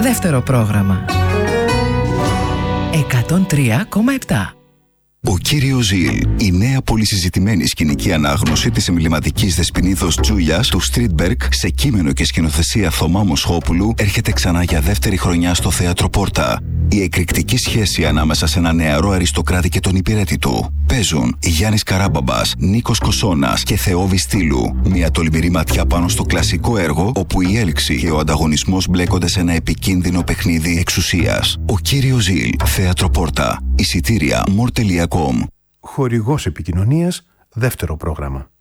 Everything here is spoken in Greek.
δεύτερο πρόγραμμα. 103,7. Ο κύριος Ζιλ, η νέα πολυσυζητημένη σκηνική ανάγνωση της εμβληματικής δεσποινίδος Τζούλιας του Στρίτμπεργκ σε κείμενο και σκηνοθεσία Θωμά Μοσχόπουλου, έρχεται ξανά για δεύτερη χρονιά στο Θέατρο Πόρτα. Η εκρηκτική σχέση ανάμεσα σε ένα νεαρό αριστοκράτη και τον υπηρέτη του. Παίζουν Γιάννης Καράμπαμπας, Νίκος Κοσώνας και Θεόβη Στήλου. Μια τολμηρή ματιά πάνω στο κλασικό έργο, όπου η έλξη και ο ανταγωνισμός μπλέκονται σε ένα επικίνδυνο παιχνίδι εξουσίας. Ο κύριος Ζιλ, Θέατρο Πόρτα. Εισιτήρια more.com. Χορηγός επικοινωνίας, δεύτερο πρόγραμμα.